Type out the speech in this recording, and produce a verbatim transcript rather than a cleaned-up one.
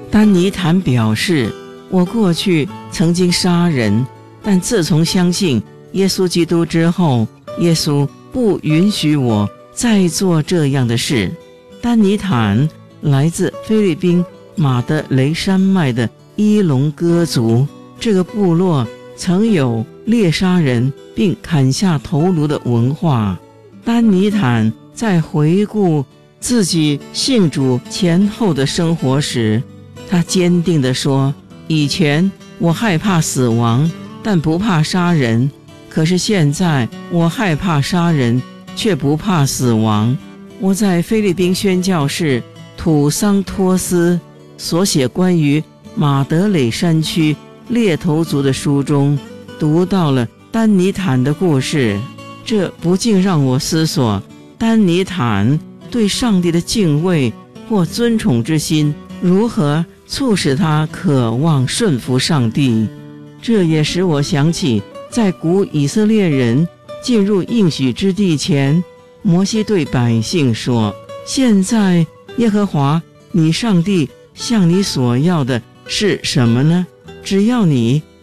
丹尼坦表示，我过去曾经杀人，但自从相信耶稣基督之后，耶稣不允许我再做这样的事。丹尼坦来自菲律宾马德雷山脉的伊隆戈族，这个部落曾有猎杀人并砍下头颅的文化。丹尼坦在回顾自己信主前后的生活时，他坚定地说，以前我害怕死亡，但不怕杀人，可是现在我害怕杀人，却不怕死亡。我在菲律宾宣教士土桑托斯所写关于马德雷山区猎头族的书中，读到了丹尼坦的故事，这不禁让我思索，丹尼坦对上帝的敬畏或尊崇之心如何促使他渴望顺服上帝。这也使我想起，在古以色列人进入应许之地前，摩西对百姓说，现在耶和华你上帝向你所要的是什么呢？只要你